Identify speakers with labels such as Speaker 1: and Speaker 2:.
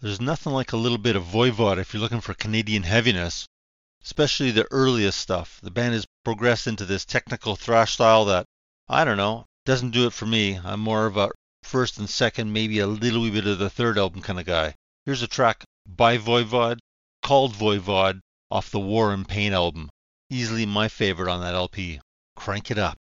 Speaker 1: There's nothing like a little bit of Voivod if you're looking for Canadian heaviness, especially the earliest stuff. The band has progressed into this technical thrash style that, I don't know, doesn't do it for me. I'm more of a first and second, maybe a little wee bit of the third album kind of guy. Here's a track by Voivod, called Voivod, off the War and Pain album. Easily my favorite on that LP. Crank it up.